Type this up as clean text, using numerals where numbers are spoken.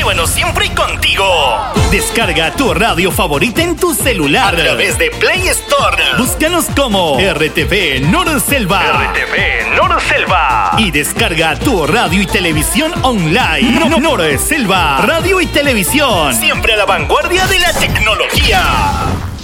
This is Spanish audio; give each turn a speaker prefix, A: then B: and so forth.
A: Llévanos siempre contigo.
B: Descarga tu radio favorita en tu celular
A: a través de Play Store.
B: Búscanos como RTV Norselva.
A: RTV Norselva.
B: Y descarga tu radio y televisión online. Norselva, radio y televisión.
A: Siempre a la vanguardia de la tecnología.